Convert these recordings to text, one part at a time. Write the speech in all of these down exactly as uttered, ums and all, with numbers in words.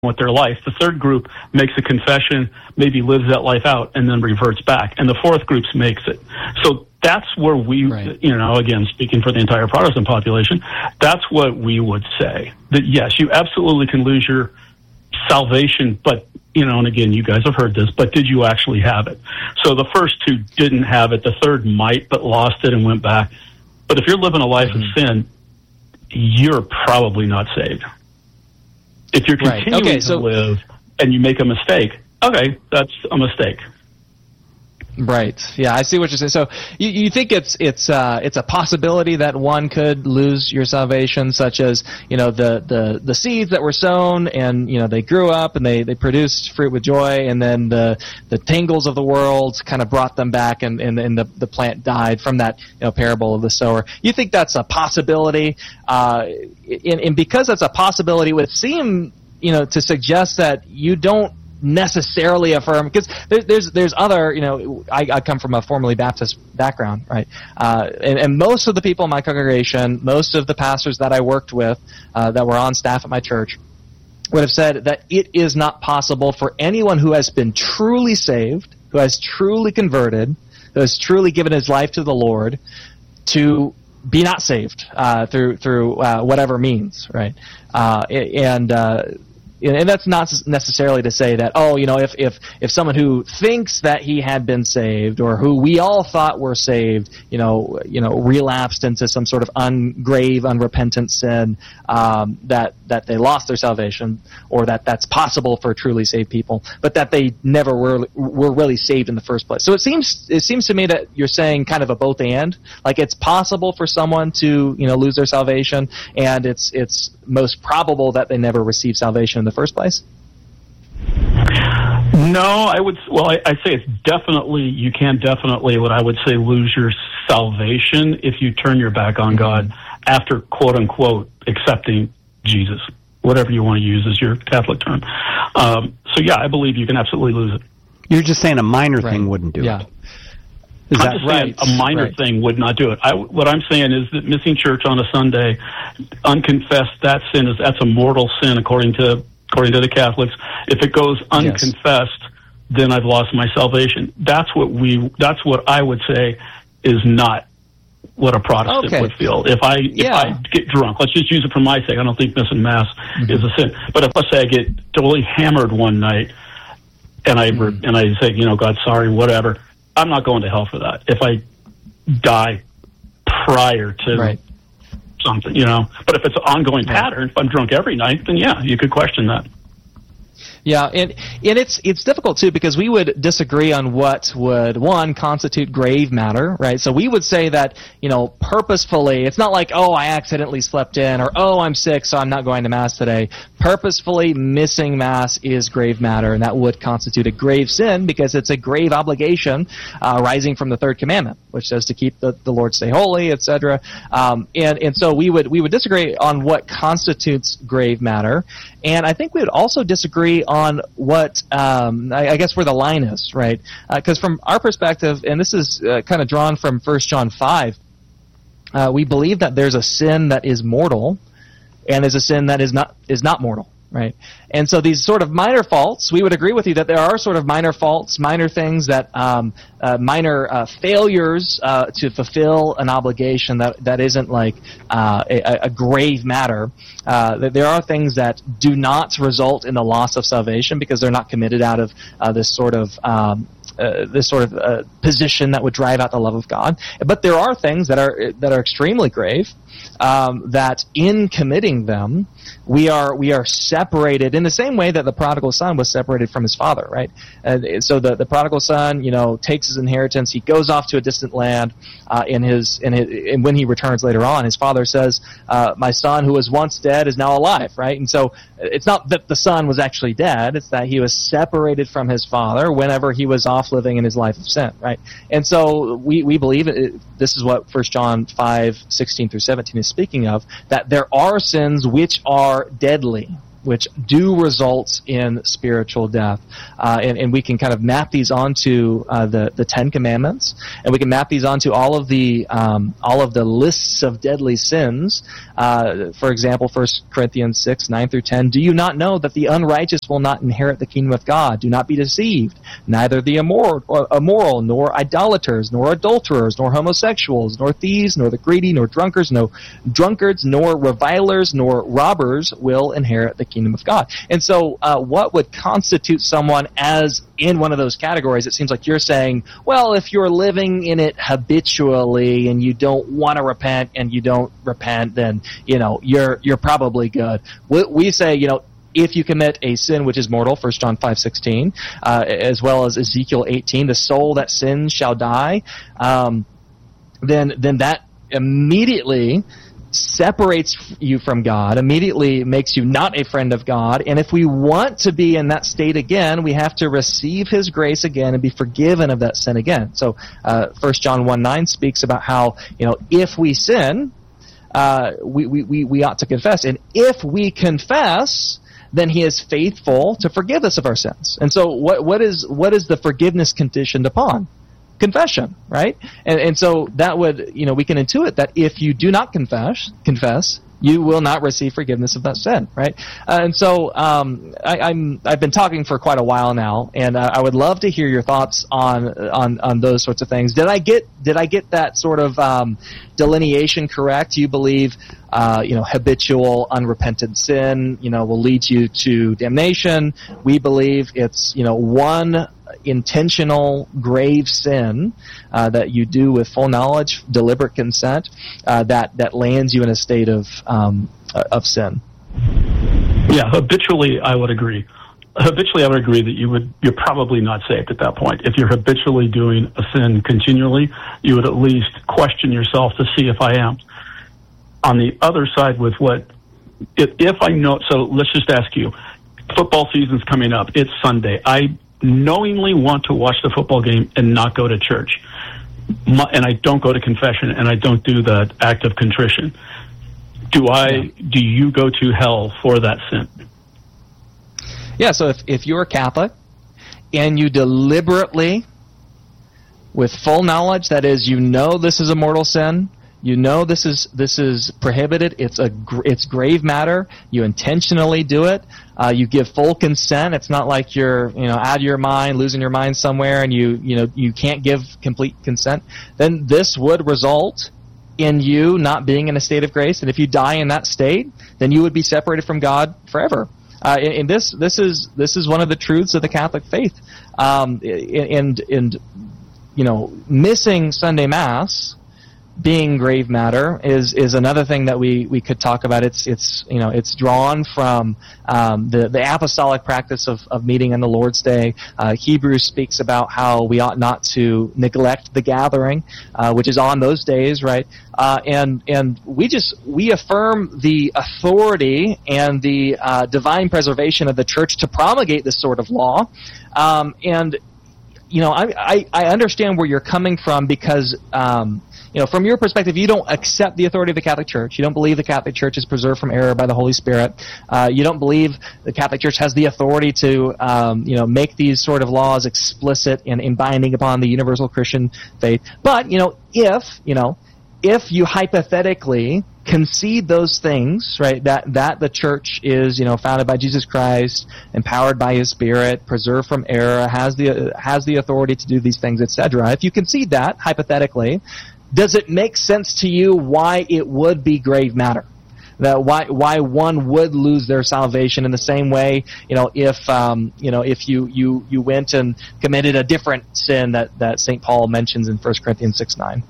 with their life. The third group makes a confession, maybe lives that life out, and then reverts back. And the fourth group makes it. So that's where we, right. you know, again, speaking for the entire Protestant population, that's what we would say. That, yes, you absolutely can lose your salvation, but, you know, and again, you guys have heard this, but did you actually have it? So the first two didn't have it. The third might, but lost it and went back. But if you're living a life mm-hmm. of sin, you're probably not saved. If you're continuing right. okay, so, to live and you make a mistake, okay, that's a mistake. Right. Yeah, I see what you're saying. So you, you think it's it's uh, it's a possibility that one could lose your salvation, such as, you know, the, the, the seeds that were sown and, you know, they grew up and they, they produced fruit with joy, and then the the tangles of the world kind of brought them back, and, and, and the, the plant died from that, you know, parable of the sower. You think that's a possibility? Uh, and, and because that's a possibility, it would seem, you know, to suggest that you don't necessarily affirm, because there, there's there's other, you know, I, I come from a formerly Baptist background, right? Uh, and, and most of the people in my congregation, most of the pastors that I worked with uh, that were on staff at my church would have said that it is not possible for anyone who has been truly saved, who has truly converted, who has truly given his life to the Lord, to be not saved uh, through through uh, whatever means, right? Uh, and uh, And that's not necessarily to say that, oh, you know, if, if, if someone who thinks that he had been saved, or who we all thought were saved, you know, you know, relapsed into some sort of ungrave, unrepentant sin, um, that, that they lost their salvation, or that that's possible for truly saved people, but that they never were, were really saved in the first place. So it seems, it seems to me that you're saying kind of a both and, like it's possible for someone to, you know, lose their salvation, and it's, it's most probable that they never receive salvation in the first place? No, I would, well, I, I say it's definitely, you can definitely, what I would say, lose your salvation if you turn your back on God after, quote unquote, accepting Jesus, whatever you want to use as your Catholic term. Um, so yeah, I believe you can absolutely lose it. You're just saying a minor right. thing wouldn't do yeah. it. Is I'm that just right? saying a minor right. thing would not do it. I, what I'm saying is that missing church on a Sunday, unconfessed, that sin is, that's a mortal sin according to according to the Catholics. If it goes unconfessed, yes. then I've lost my salvation. That's what we. That's what I would say is not what a Protestant okay. would feel. If I if yeah. I get drunk, let's just use it for my sake. I don't think missing Mass mm-hmm. is a sin. But if let's say I get totally hammered one night, and I mm-hmm. and I say, you know, God, sorry, whatever, I'm not going to hell for that. If I die prior to right. something, you know. But if it's an ongoing pattern, if I'm drunk every night, then yeah, you could question that. Yeah, and and it's it's difficult too, because we would disagree on what would, one, constitute grave matter, right? So we would say that, you know, purposefully, it's not like, oh, I accidentally slept in, or oh, I'm sick, so I'm not going to Mass today. Purposefully missing Mass is grave matter, and that would constitute a grave sin, because it's a grave obligation uh, arising from the third commandment, which says to keep the, the Lord stay holy, et cetera. Um, and and so we would we would disagree on what constitutes grave matter, and I think we would also disagree on what, um, I, I guess, where the line is, right? Because uh, from our perspective, and this is uh, kind of drawn from First John five, uh, we believe that there's a sin that is mortal, and there's a sin that is not is not mortal, right? And so these sort of minor faults, we would agree with you that there are sort of minor faults, minor things that, um, uh, minor uh, failures uh, to fulfill an obligation that, that isn't like uh, a, a grave matter. Uh, that there are things that do not result in the loss of salvation because they're not committed out of uh, this sort of um, Uh, this sort of uh, position that would drive out the love of God. But there are things that are that are extremely grave, um, that in committing them, we are we are separated in the same way that the prodigal son was separated from his father, right? And so the, the prodigal son, you know, takes his inheritance, he goes off to a distant land, uh, in his in his and when he returns later on, his father says, uh, "My son who was once dead is now alive," right? And so it's not that the son was actually dead; it's that he was separated from his father whenever he was off living in his life of sin, right? And so we, we believe it, this is what First John five, sixteen through seventeen is speaking of, that there are sins which are deadly, which do result in spiritual death. Uh, and, and we can kind of map these onto uh, the, the Ten Commandments, and we can map these onto all of the um, all of the lists of deadly sins. Uh, for example, First Corinthians six, nine through ten, do you not know that the unrighteous will not inherit the kingdom of God? Do not be deceived. Neither the immoral, or immoral, nor idolaters, nor adulterers, nor homosexuals, nor thieves, nor the greedy, nor drunkards, no drunkards, nor revilers, nor robbers will inherit the kingdom of God. And so uh, what would constitute someone as in one of those categories? It seems like you're saying, well, if you're living in it habitually and you don't want to repent and you don't repent, then, you know, you're you're probably good. We, we say, you know, if you commit a sin which is mortal, First John five sixteen, uh, as well as Ezekiel eighteen, the soul that sins shall die, um, then then that immediately separates you from God, immediately makes you not a friend of God. And if we want to be in that state again, we have to receive His grace again and be forgiven of that sin again. So uh, First John one nine speaks about how, you know, if we sin, uh, we, we, we, we ought to confess. And if we confess, then He is faithful to forgive us of our sins. And so what what is what is the forgiveness conditioned upon? Confession, right? And and so that would, you know, we can intuit that if you do not confess, confess, you will not receive forgiveness of that sin, right? Uh, and so um, I, I'm I've been talking for quite a while now, and uh, I would love to hear your thoughts on on on those sorts of things. Did I get did I get that sort of um, delineation correct? You believe, uh, you know, habitual unrepentant sin, you know, will lead you to damnation. We believe it's, you know, one intentional grave sin uh, that you do with full knowledge, deliberate consent, uh, that that lands you in a state of um, of sin. Yeah, habitually, I would agree. Habitually, I would agree that you would you're probably not saved at that point. If you're habitually doing a sin continually, you would at least question yourself to see if I am. On the other side, with what if, if I know, so let's just ask you, football season's coming up. It's Sunday. I knowingly want to watch the football game and not go to church, My, and I don't go to confession, and I don't do the act of contrition. Do I? Yeah. Do you go to hell for that sin? Yeah. So if if you're Catholic and you deliberately, with full knowledge, that is, you know this is a mortal sin, you know this is this is prohibited, it's a it's grave matter, you intentionally do it, uh, you give full consent. It's not like you're, you know, out of your mind, losing your mind somewhere, and you you know you can't give complete consent. Then this would result in you not being in a state of grace, and if you die in that state, then you would be separated from God forever. Uh, and, and this this is this is one of the truths of the Catholic faith. Um, and and you know, missing Sunday Mass being grave matter is is another thing that we, we could talk about. It's it's you know it's drawn from um, the the apostolic practice of, of meeting on the Lord's Day. Uh, Hebrews speaks about how we ought not to neglect the gathering, uh, which is on those days, right? Uh, and and we just we affirm the authority and the uh, divine preservation of the church to promulgate this sort of law, um, and you know I, I I understand where you're coming from because. Um, You know, from your perspective, you don't accept the authority of the Catholic Church. You don't believe the Catholic Church is preserved from error by the Holy Spirit. Uh, you don't believe the Catholic Church has the authority to, um, you know, make these sort of laws explicit and, and binding upon the universal Christian faith. But, you know, if, you know, if you hypothetically concede those things, right, that, that the Church is, you know, founded by Jesus Christ, empowered by His Spirit, preserved from error, has the, has the authority to do these things, et cetera. If you concede that, hypothetically, does it make sense to you why it would be grave matter? That why why one would lose their salvation in the same way, you know, if um, you know if you, you, you went and committed a different sin that, that Saint Paul mentions in First Corinthians six nine.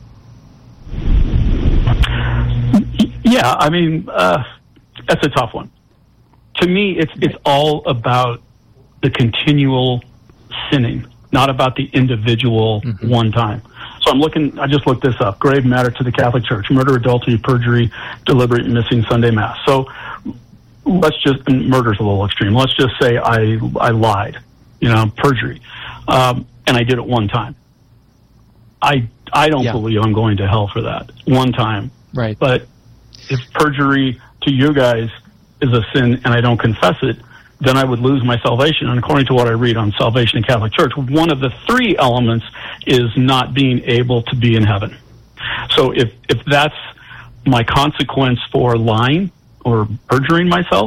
Yeah, I mean uh, that's a tough one. To me, it's it's all about the continual sinning, not about the individual mm-hmm. one time. So I'm looking, I just looked this up, grave matter to the Catholic Church, murder, adultery, perjury, deliberate missing Sunday Mass. So let's just, and murder's a little extreme, let's just say I I lied, you know, perjury, um, and I did it one time. I I don't yeah. believe I'm going to hell for that, one time. Right. But if perjury to you guys is a sin and I don't confess it, then I would lose my salvation. And according to what I read on Salvation in Catholic Church, one of the three elements is not being able to be in heaven. So if, if that's my consequence for lying or perjuring myself,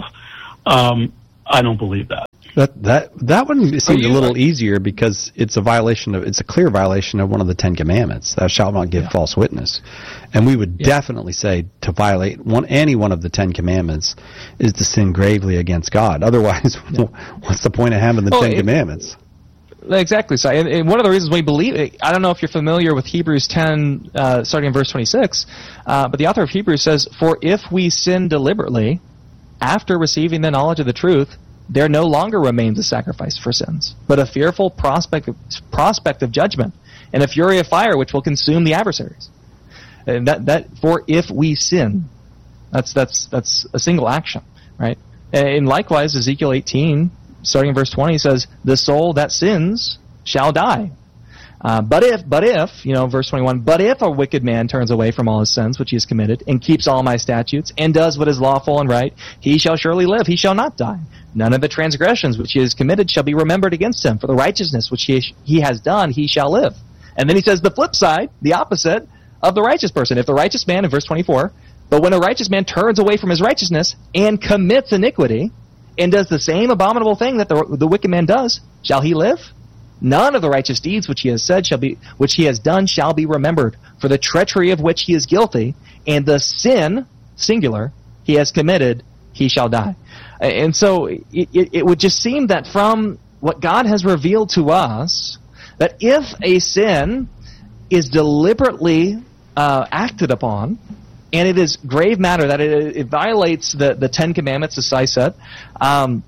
um, I don't believe that. That that that one seems a little like, easier because it's a violation of it's a clear violation of one of the Ten Commandments. Thou shalt not give yeah. false witness, and we would yeah. definitely say to violate one any one of the Ten Commandments is to sin gravely against God. Otherwise, yeah. what's the point of having the oh, Ten it, Commandments? Exactly. So, and, and one of the reasons we believe it, I don't know if you're familiar with Hebrews ten, uh, starting in verse twenty-six, uh, but the author of Hebrews says, "For if we sin deliberately, after receiving the knowledge of the truth, there no longer remains a sacrifice for sins, but a fearful prospect of, prospect of judgment, and a fury of fire which will consume the adversaries." And that that for if we sin, that's that's that's a single action, right? And likewise, Ezekiel eighteen, starting in verse twenty, says, "The soul that sins shall die." Uh, but if, but if, you know, verse twenty-one, "But if a wicked man turns away from all his sins which he has committed, and keeps all my statutes, and does what is lawful and right, he shall surely live, he shall not die. None of the transgressions which he has committed shall be remembered against him. For the righteousness which he, he has done, he shall live." And then he says the flip side, the opposite of the righteous person. If the righteous man, in verse twenty-four, "But when a righteous man turns away from his righteousness, and commits iniquity, and does the same abominable thing that the, the wicked man does, shall he live? None of the righteous deeds which he has said shall be, which he has done shall be remembered, for the treachery of which he is guilty, and the sin, singular, he has committed, he shall die." And so it, it, it would just seem that from what God has revealed to us, that if a sin is deliberately uh, acted upon, and it is grave matter, that it, it violates the, the Ten Commandments, as I said, um,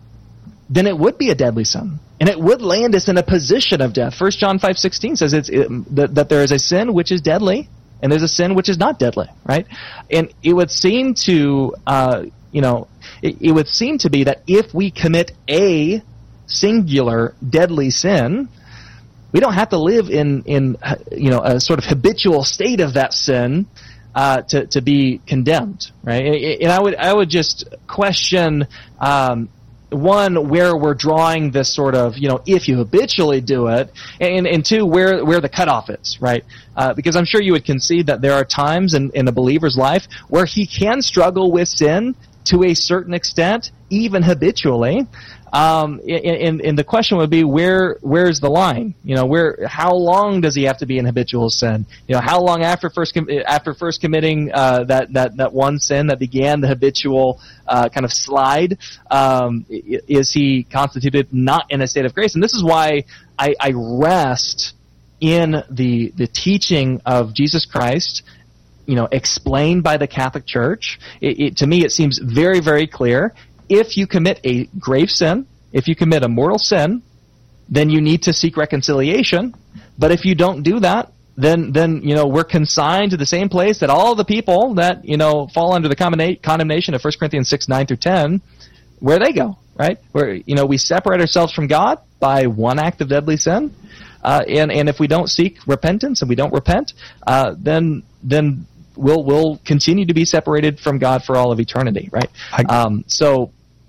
then it would be a deadly sin. And it would land us in a position of death. First John five sixteen says it's, it, that, that there is a sin which is deadly, and there's a sin which is not deadly, right? And it would seem to, uh, you know, it, it would seem to be that if we commit a singular deadly sin, we don't have to live in, in you know, a sort of habitual state of that sin uh, to to be condemned, right? And, and I would I would just question. Um, One, where we're drawing this sort of, you know, if you habitually do it, and, and two, where where the cutoff is, right? Uh, because I'm sure you would concede that there are times in, in a believer's life where he can struggle with sin to a certain extent, even habitually. Um, and, and the question would be, where where's the line? You know, where how long does he have to be in habitual sin? You know, how long after first com- after first committing uh, that that that one sin that began the habitual uh, kind of slide, um, is he constituted not in a state of grace? And this is why I, I rest in the the teaching of Jesus Christ, you know, explained by the Catholic Church. It, it, to me, it seems very, very clear. If you commit a grave sin, if you commit a mortal sin, then you need to seek reconciliation. But if you don't do that, then, then you know, we're consigned to the same place that all the people that, you know, fall under the condemnation of First Corinthians six, nine through ten, where they go, right? Where, you know, we separate ourselves from God by one act of deadly sin. Uh, and, and if we don't seek repentance and we don't repent, uh, then, then we'll, we'll continue to be separated from God for all of eternity, right? I, um, so,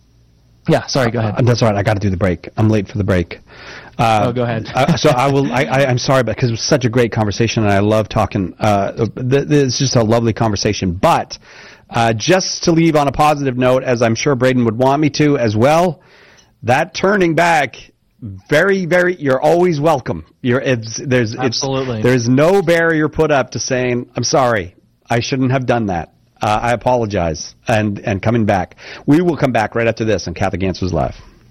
yeah, sorry, go ahead. Uh, that's all right. I got to do the break. I'm late for the break. Uh, oh, go ahead. uh, so I will. I, I, I'm sorry, because it was such a great conversation, and I love talking. Uh, th- it's just a lovely conversation. But uh, just to leave on a positive note, as I'm sure Braden would want me to as well, that turning back, very, very. You're always welcome. You're. It's, there's. Absolutely. It's, there's no barrier put up to saying, "I'm sorry, I shouldn't have done that. Uh, I apologize," and and coming back. We will come back right after this on Catholic Answers Live.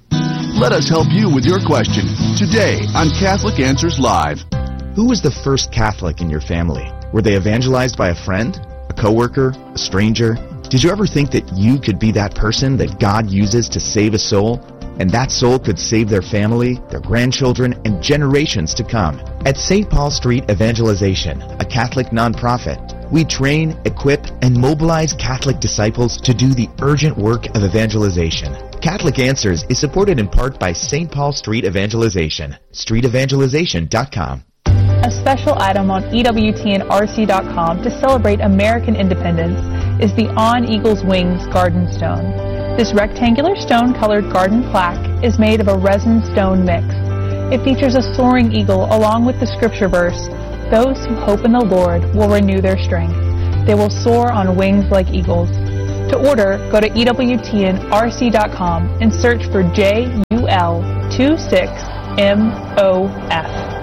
Let us help you with your question today on Catholic Answers Live. Who was the first Catholic in your family? Were they evangelized by a friend, a coworker, a stranger? Did you ever think that you could be that person that God uses to save a soul? And that soul could save their family, their grandchildren, and generations to come. At Saint Paul Street Evangelization, a Catholic nonprofit, we train, equip, and mobilize Catholic disciples to do the urgent work of evangelization. Catholic Answers is supported in part by Saint Paul Street Evangelization, street evangelization dot com. A special item on E W T N R C dot com to celebrate American independence is the On Eagle's Wings Garden Stone. This rectangular stone-colored garden plaque is made of a resin stone mix. It features a soaring eagle along with the scripture verse, "Those who hope in the Lord will renew their strength. They will soar on wings like eagles." To order, go to E W T N R C dot com and search for J U L two six M O F.